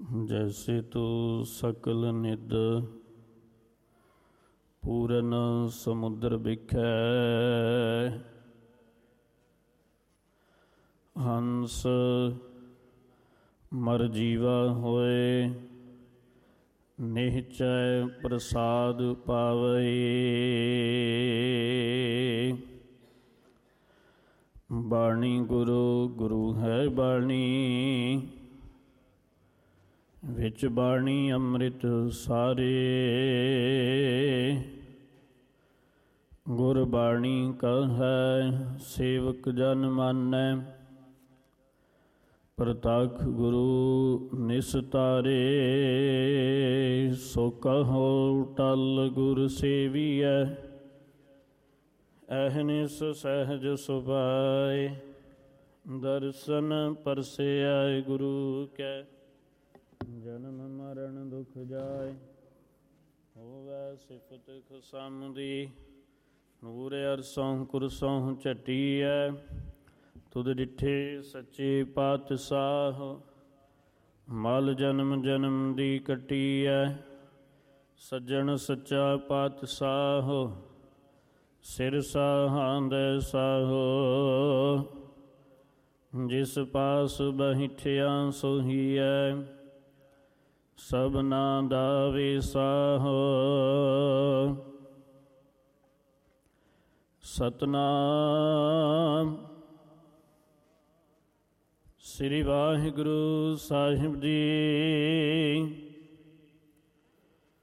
जैसे तू सकल निद पूरन समुद्र बिखै, हंस मर जीवा होए, निश्चय प्रसाद पावै। बाणी गुरु गुरु है बाणी, विच बाणी अमृत सारे। गुरबाणी कहै सेवक जन मानै, प्रतख गुरु निस्तारे। सो कहो टल गुर सेवियै, अहनिस सहज सुभाए। दर्शन परसिया गुरु कै, जन्म मरण दुख जाए। होवै सिफत खसम दी, ਨੂਰ ਅਰਸੋਂ ਕੁਰਸੋਂ ਝਟੀਐ। ਤੁਧ ਡਿਠੇ ਸੱਚੇ ਪਾਤਸ਼ਾਹ, ਮਲ ਜਨਮ ਜਨਮ ਦੀ ਕੱਟੀਐ। ਸੱਜਣ ਸੱਚਾ ਪਾਤਸ਼ਾਹ, ਸਿਰ ਸਾਹਾਂਦੈ ਸਾਹੋ। ਜਿਸ ਪਾਸ ਬੈਠਿਆ ਸੋਹੀਐ, ਸਭਨਾ ਦਾ ਵਿਸਾਹੋ। ਸਤਨਾਮ ਸ੍ਰੀ ਵਾਹਿਗੁਰੂ ਸਾਹਿਬ ਜੀ।